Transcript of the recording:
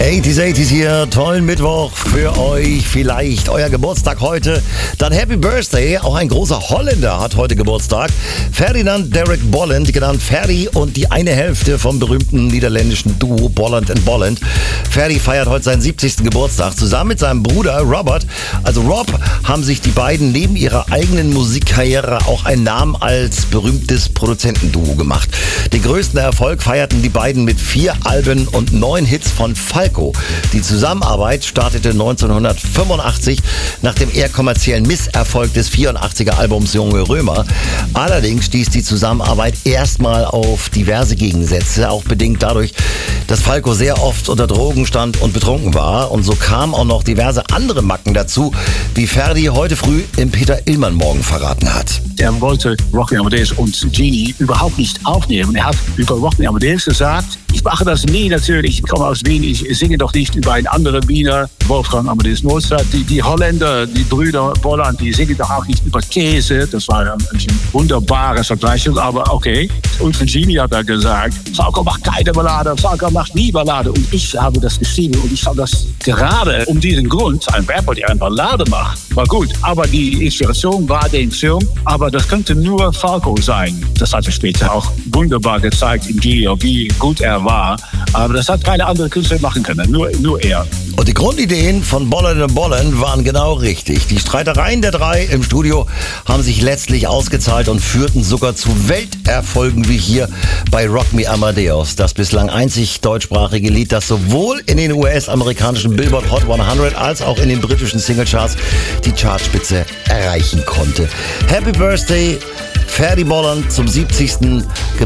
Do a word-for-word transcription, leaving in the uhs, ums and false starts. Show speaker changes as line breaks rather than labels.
achtziger, achtziger hier, tollen Mittwoch für euch, vielleicht euer Geburtstag heute. Dann Happy Birthday, auch ein großer Holländer hat heute Geburtstag. Ferdinand Derek Bolland, genannt Ferdy und die eine Hälfte vom berühmten niederländischen Duo Bolland and Bolland. Ferdy feiert heute seinen siebzigsten Geburtstag. Zusammen mit seinem Bruder Robert, also Rob, haben sich die beiden neben ihrer eigenen Musikkarriere auch einen Namen als berühmtes Produzentenduo gemacht. Den größten Erfolg feierten die beiden mit vier Alben und neun Hits von Falco. Die Zusammenarbeit startete neunzehnhundertfünfundachtzig nach dem eher kommerziellen Misserfolg des vierundachtziger Albums Junge Römer. Allerdings stieß die Zusammenarbeit erstmal auf diverse Gegensätze, auch bedingt dadurch, dass Falco sehr oft unter Drogen stand und betrunken war. Und so kamen auch noch diverse andere Macken dazu, wie Ferdy heute früh im Peter Illmann Morgen verraten hat.
Er wollte Rocky Amadeus und Genie überhaupt nicht aufnehmen. Er hat über Rocky Amadeus gesagt, ich mache das nie natürlich, ich komme aus Wien, ich singe doch nicht über einen anderen Wiener, Wolfgang Amadeus Mozart. Die, die Holländer, die Brüder Bolland, die singen doch auch nicht über Käse. Das war ein, ein wunderbare Vergleichung, aber okay. Und für Genie hat er gesagt, Falco macht keine Ballade, Falco macht nie Ballade. Und ich habe das geschrieben und ich fand das gerade um diesen Grund, ein Rapper, der eine Ballade macht, war gut. Aber die Inspiration war den Film, aber das könnte nur Falco sein. Das hat er später auch wunderbar gezeigt in Gio, wie gut er war. Aber das hat keine andere Künstler machen können, nur, nur er.
Und die Grundideen von Bolland and Bolland waren genau richtig. Die Streitereien der drei im Studio haben sich letztlich ausgezahlt und führten sogar zu Welterfolgen wie hier bei Rock Me Amadeus. Das bislang einzig deutschsprachige Lied, das sowohl in den U S-amerikanischen Billboard Hot hundert als auch in den britischen Singlecharts die Chartspitze erreichen konnte. Happy Birthday, Ferdy Bolland zum siebzigsten Geburtstag.